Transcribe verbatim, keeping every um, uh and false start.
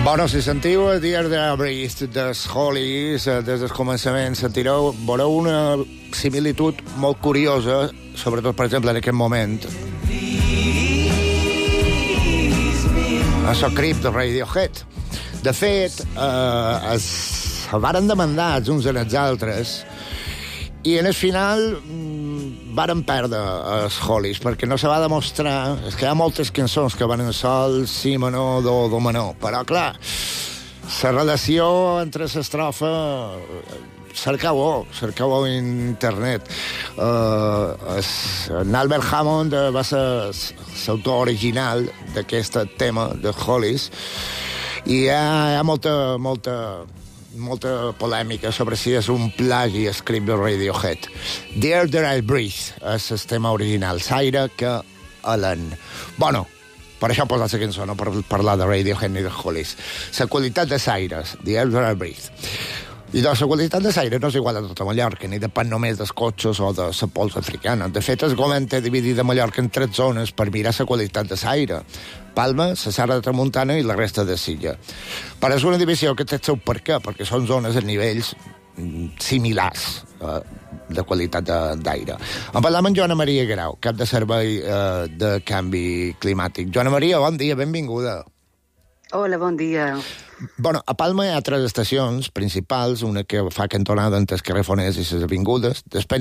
Bueno, si sentiu a Dear Diary dels Hollies, des del començament, sentireu, veureu una similitud molt curiosa, sobretot, per exemple, en aquest moment. Això Creep de Radiohead. De fet, eh, es varen demandar els uns en els altres i en el final mm, varen perdre els Hollies, perquè no se va demostrar... És que hi ha moltes cançons que van en sol, si menor, do, do menor, però clar, la relació entre l'estrofa... Cercau-ho, cercau-ho a internet. Uh, es, en Albert Hammond va ser l'autor original d'aquest tema de Hollies i hi ha, hi ha molta, molta, molta polèmica sobre si és un plagi escrit de Radiohead. Dear There I Breathe és el tema original, l'aire que alen. Bueno, per això he posat la cançó, no per parlar de Radiohead ni de Hollies. La qualitat de l'aire, Dear There I Breathe. I de la qualitat de l'aire no és igual a tota Mallorca, ni depèn només dels cotxes o de la pols africana. De fet, el govern té dividit de Mallorca en tres zones per mirar la qualitat de l'aire. Palma, la Serra de Tramuntana i la resta de l'illa. Però és una divisió que té el seu per què, perquè són zones a nivells similars eh, de qualitat d'aire. En parlam amb Joana Maria Grau, cap de servei eh, de canvi climàtic. Joana Maria, bon dia, benvinguda. Hola, bon dia. Bueno, a Palma hi ha tres estacions principals, una que fa cantonada entre el carrer Fonés i les avingudes, després